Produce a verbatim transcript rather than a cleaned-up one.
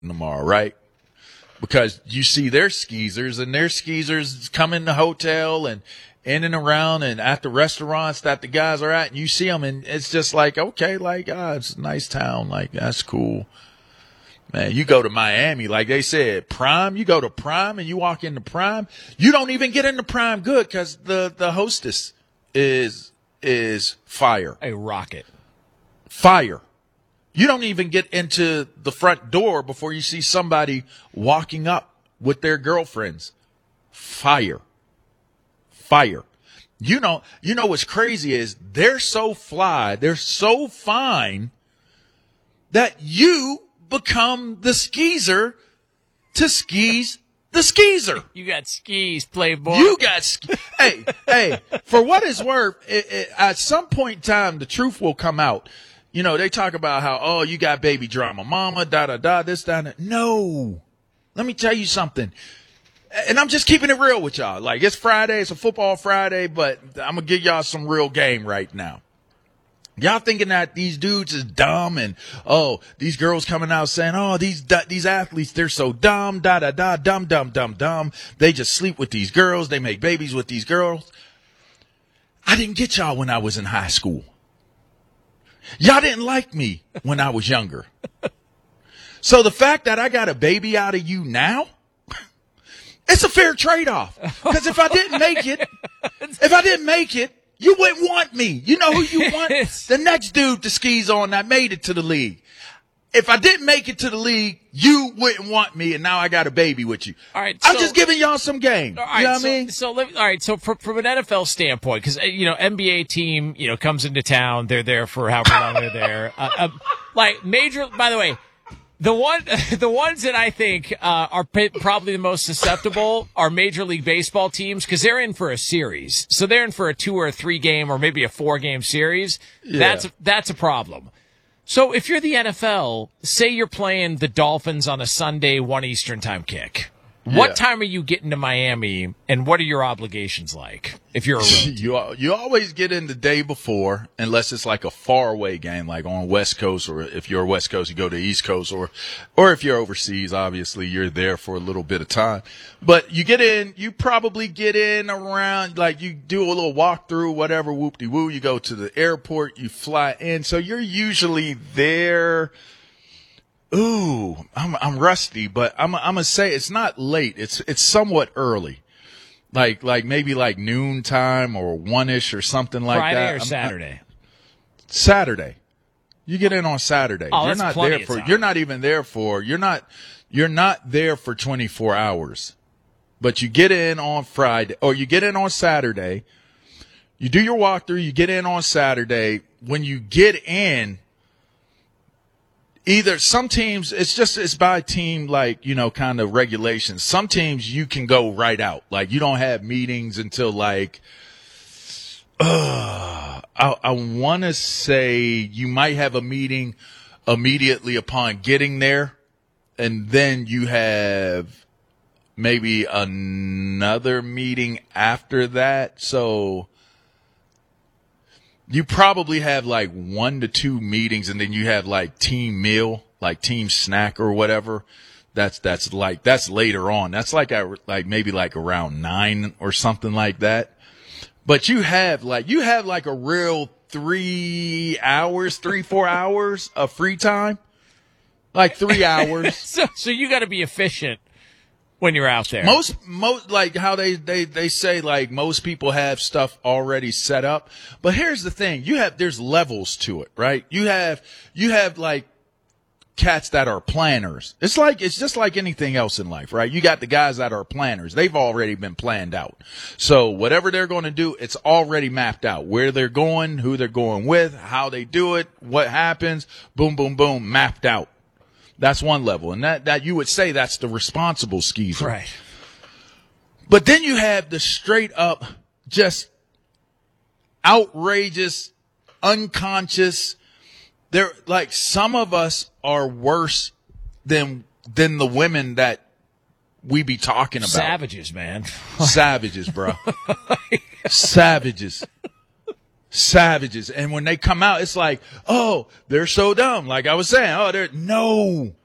tomorrow, right? Because you see their skeezers and their skeezers come in the hotel and in and around and at the restaurants that the guys are at, and you see them, and it's just like, okay, like, ah, it's a nice town. Like, that's cool. Man, you go to Miami, like they said, Prime, you go to Prime and you walk into Prime, you don't even get into Prime good because the, the hostess is, is fire. A rocket. Fire. You don't even get into the front door before you see somebody walking up with their girlfriends. Fire. Fire. You know, you know what's crazy is they're so fly, they're so fine that you become the skeezer to skis the skeezer. You got skis, playboy. You got sk- hey, hey, for what it's worth, it, it, at some point in time, the truth will come out. You know, they talk about how, oh, you got baby drama, mama, da, da, da, this, da, da. No. Let me tell you something. And I'm just keeping it real with y'all. Like, it's Friday, it's a football Friday, but I'm going to give y'all some real game right now. Y'all thinking that these dudes is dumb and, oh, these girls coming out saying, oh, these these athletes, they're so dumb, da-da-da, dumb, dumb, dumb, dumb. They just sleep with these girls. They make babies with these girls. I didn't get y'all when I was in high school. Y'all didn't like me when I was younger. So the fact that I got a baby out of you now, it's a fair trade-off. Because if I didn't make it, if I didn't make it, you wouldn't want me. You know who you want? The next dude to skis on that made it to the league. If I didn't make it to the league, you wouldn't want me, and now I got a baby with you. All right, I'm so, just giving y'all some game. All right, you know what so, I mean? So, let me, all right, so from, from an N F L standpoint, because, you know, N B A team, you know, comes into town. They're there for however long they're there. Uh, uh, like, major, by the way, the one, the ones that I think uh, are p- probably the most susceptible are Major League Baseball teams because they're in for a series. So they're in for a two or a three game or maybe a four game series. Yeah. That's that's a problem. So if you're the N F L, say you're playing the Dolphins on a Sunday, one Eastern time kick. What Yeah. time are you getting to Miami, and what are your obligations like if you're a road? You al- you always get in the day before, unless it's like a faraway game, like on West Coast, or if you're West Coast, you go to East Coast, or or if you're overseas, obviously you're there for a little bit of time. But you get in, you probably get in around, like you do a little walkthrough, whatever, whoop-de-woo. You go to the airport, you fly in, so you're usually there. Ooh, I'm I'm rusty, but I'm I'm gonna say it's not late. It's it's somewhat early, like like maybe like noon time or one ish or something like Friday that. or I'm- Saturday? I'm- Saturday. You get in on Saturday. Oh, you're that's not plenty there of for. time. You're not even there for. You're not. You're not there for twenty-four hours, but you get in on Friday or you get in on Saturday. You do your walkthrough. You get in on Saturday. When you get in. Either some teams, it's just, it's by team, like, you know, kind of regulations. Some teams you can go right out. Like, you don't have meetings until like, uh, I, I want to say you might have a meeting immediately upon getting there. And then you have maybe another meeting after that. So, you probably have like one to two meetings, and then you have like team meal, like team snack or whatever. That's that's like that's later on. That's like at, like maybe like around nine or something like that. But you have like you have like a real three hours, three four hours of free time, like three hours. So, so you got to be efficient when you're out there. Most, most, like how they, they, they say, like, most people have stuff already set up. But here's the thing. You have, there's levels to it, right? You have, you have, like, cats that are planners. It's like, it's just like anything else in life, right? You got the guys that are planners. They've already been planned out. So whatever they're going to do, it's already mapped out. Where they're going, who they're going with, how they do it, what happens, boom, boom, boom, mapped out. That's one level. And that, that you would say that's the responsible skeezer. Right. But then you have the straight up, just outrageous, unconscious. They're like, some of us are worse than, than the women that we be talking about. Savages, man. Savages, bro. Savages. Savages. And when they come out, it's like, oh, they're so dumb. Like I was saying, oh, they're, no,